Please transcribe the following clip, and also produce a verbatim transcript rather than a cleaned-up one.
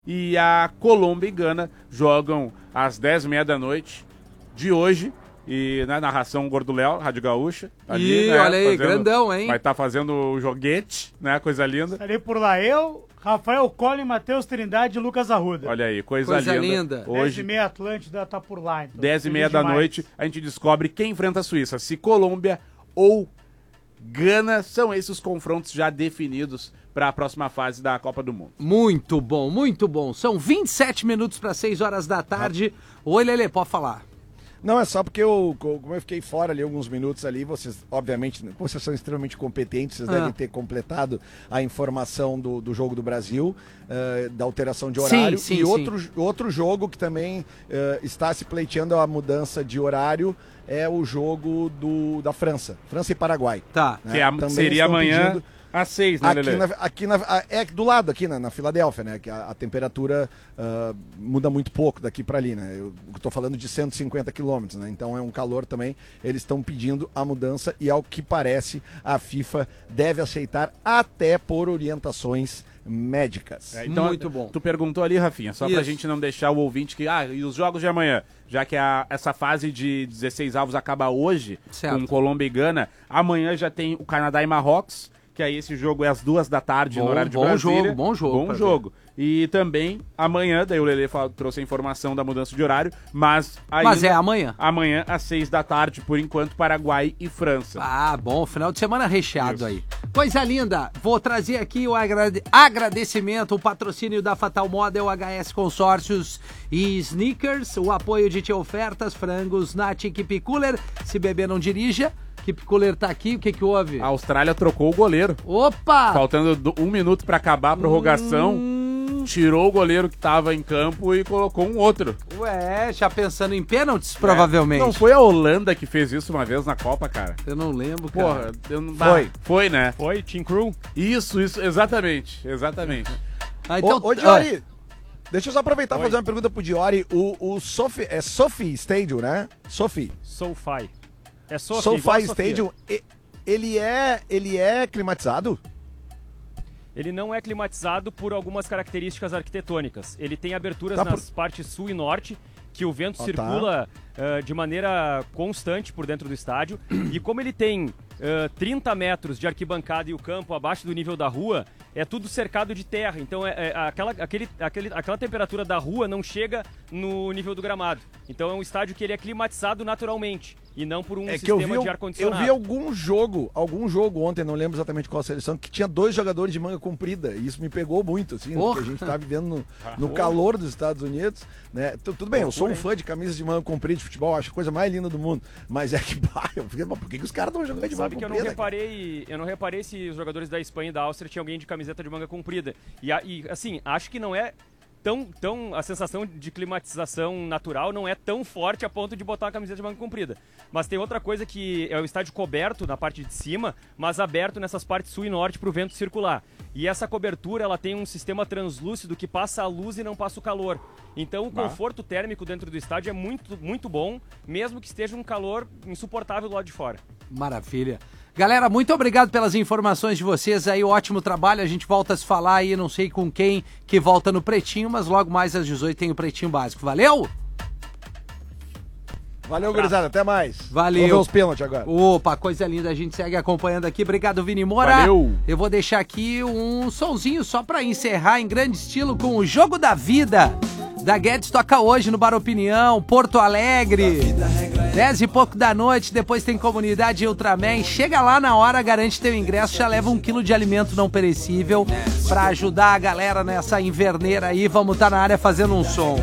e a Colômbia e Gana jogam às dez e meia da noite de hoje. E na narração Gordo Léo, Rádio Gaúcha. Ali, Ih, né, olha aí, fazendo, grandão, hein? Vai estar tá fazendo o joguete, né? Coisa linda. Estarei por lá eu, Rafael Collin, Matheus Trindade e Lucas Arruda. Olha aí, coisa, coisa linda. linda. Hoje, dez e meia Atlântida tá por lá. Então. dez e meia Feliz da demais. noite, a gente descobre quem enfrenta a Suíça. Se Colômbia ou Gana, são esses os confrontos já definidos para a próxima fase da Copa do Mundo. Muito bom, muito bom. São vinte e sete minutos para seis horas da tarde. Oi, Lelê, pode falar. Não, é só porque eu, como eu fiquei fora ali alguns minutos ali, vocês, obviamente, vocês são extremamente competentes, vocês ah. devem ter completado a informação do, do jogo do Brasil, uh, da alteração de horário. Sim, sim, e sim. outro, outro jogo que também uh, está se pleiteando a mudança de horário é o jogo do, da França, França e Paraguai. Tá. Né? Que é, seria amanhã... Pedindo... Às seis, né, aqui Lelê? Na, aqui na, é do lado, aqui na, na Filadélfia, né? Que a, a temperatura uh, muda muito pouco daqui para ali, né? Eu tô falando de cento e cinquenta quilômetros, né? Então é um calor também. Eles estão pedindo a mudança e, ao que parece, a FIFA deve aceitar até por orientações médicas. É, então, muito bom. Tu perguntou ali, Rafinha, só Isso. pra gente não deixar o ouvinte que... Ah, e os jogos de amanhã? Já que a, essa fase de dezesseis avos acaba hoje, certo, com Colômbia e Gana, amanhã já tem o Canadá e Marrocos, que aí esse jogo é às duas da tarde bom, no horário de bom Brasília. Jogo, bom jogo. Bom jogo. E também amanhã, daí o Lelê falou, trouxe a informação da mudança de horário, mas ainda, Mas é amanhã. Amanhã às seis da tarde, por enquanto, Paraguai e França. Ah, bom, final de semana recheado. Isso. Aí. Coisa linda, vou trazer aqui o agrade... agradecimento, o patrocínio da Fatal Model, H S Consórcios e Sneakers, o apoio de Tia Ofertas, frangos na Keep Cooler, se beber não dirija. Keep Cooler tá aqui, o que que houve? A Austrália trocou o goleiro. Opa! Faltando do, um minuto pra acabar a prorrogação, hum... tirou o goleiro que tava em campo e colocou um outro. Ué, já pensando em pênaltis, é, provavelmente. Não foi a Holanda que fez isso uma vez na Copa, cara? Eu não lembro, cara. Porra, eu não... Foi. Ah, foi, né? Foi, Team Crew? Isso, isso, exatamente, exatamente. Ah, então... Ô, ô Diori, ah. deixa eu só aproveitar e fazer uma pergunta pro Diori. O, o Sophie, é Sophie Stadium, né? Sophie. SoFi. É Sophie, SoFi Stadium, ele é, ele é climatizado? Ele não é climatizado por algumas características arquitetônicas. Ele tem aberturas tá nas por... partes sul e norte, que o vento oh, circula tá. uh, de maneira constante por dentro do estádio. E como ele tem uh, trinta metros de arquibancada e o campo abaixo do nível da rua, é tudo cercado de terra. Então é, é, aquela, aquele, aquele, aquela temperatura da rua não chega no nível do gramado. Então é um estádio que ele é climatizado naturalmente e não por um é sistema que eu vi, de ar-condicionado. Eu vi algum jogo, algum jogo ontem, não lembro exatamente qual seleção, que tinha dois jogadores de manga comprida. E isso me pegou muito, assim, porque a gente tá vivendo no, no calor dos Estados Unidos, né? Tudo bem, eu sou um fã de camisas de manga comprida de futebol, acho a coisa mais linda do mundo. Mas é que, bah, eu fiquei, por que, que os caras estão jogando de Sabe manga que comprida? eu não reparei, eu não reparei se os jogadores da Espanha e da Áustria tinham alguém de camiseta de manga comprida. E, e assim, acho que não é tão, tão... A sensação de climatização natural não é tão forte a ponto de botar uma camiseta de manga comprida. Mas tem outra coisa que é o estádio coberto na parte de cima, mas aberto nessas partes sul e norte para o vento circular. E essa cobertura, ela tem um sistema translúcido que passa a luz e não passa o calor. Então o conforto térmico dentro do estádio é muito, muito bom, mesmo que esteja um calor insuportável do lado de fora. Maravilha. Galera, muito obrigado pelas informações de vocês aí, ótimo trabalho, a gente volta a se falar aí, não sei com quem que volta no Pretinho, mas logo mais às dezoito tem o Pretinho Básico, valeu? Valeu, gurizada, até mais. Valeu. Vamos ver os pênaltis agora. Opa, coisa linda, a gente segue acompanhando aqui, obrigado Vini Moura. Valeu. Eu vou deixar aqui um sonzinho só pra encerrar em grande estilo com o Jogo da Vida. Da Guedes toca hoje no Bar Opinião, Porto Alegre, dez e pouco da noite, depois tem Comunidade Ultraman, chega lá na hora, garante teu ingresso, já leva um quilo de alimento não perecível pra ajudar a galera nessa inverneira aí, vamos estar tá na área fazendo um som.